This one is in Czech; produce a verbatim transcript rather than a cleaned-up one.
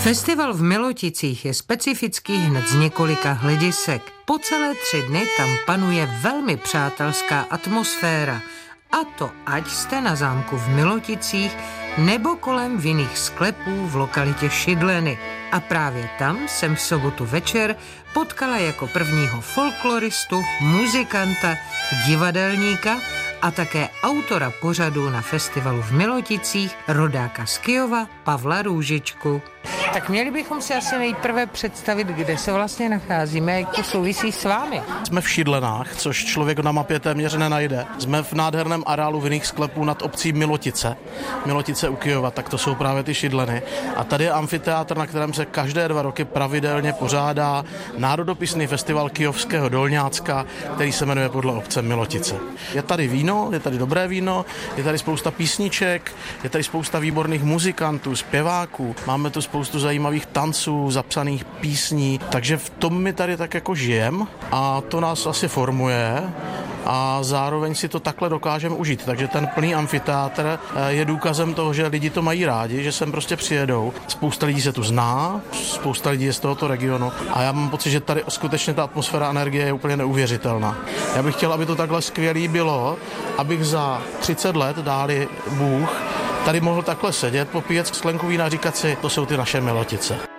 Festival v Miloticích je specifický hned z několika hledisek. Po celé tři dny tam panuje velmi přátelská atmosféra. A to ať jste na zámku v Miloticích nebo kolem vinných sklepů v lokalitě Šidleny. A právě tam jsem v sobotu večer potkala jako prvního folkloristu, muzikanta, divadelníka a také autora pořadu na festivalu v Miloticích, rodáka z Kyjova, Pavla Růžičku. Tak měli bychom si asi nejprve představit, kde se vlastně nacházíme, jak to souvisí s vámi. Jsme v Šidlenách, což člověk na mapě téměř nenajde. Jsme v nádherném areálu vinných sklepů nad obcí Milotice. Milotice u Kyjova, tak to jsou právě ty Šidleny. A tady je amfiteátr, na kterém se každé dva roky pravidelně pořádá národopisný festival kyjovského dolňácka, který se jmenuje podle obce Milotice. Je tady víno, je tady dobré víno, je tady spousta písniček, je tady spousta výborných muzikantů, zpěváků. Máme tu spoustu zajímavých tanců, zapsaných písní, takže v tom my tady tak jako žijem a to nás asi formuje a zároveň si to takhle dokážeme užít. Takže ten plný amfiteátr je důkazem toho, že lidi to mají rádi, že sem prostě přijedou. Spousta lidí se tu zná, spousta lidí je z tohoto regionu a já mám pocit, že tady skutečně ta atmosféra energie je úplně neuvěřitelná. Já bych chtěl, aby to takhle skvělý bylo, abych za třicet let, dáli Bůh, tady mohl takhle sedět, popíjet sklenku vína a říkat si, to jsou ty naše Milotice.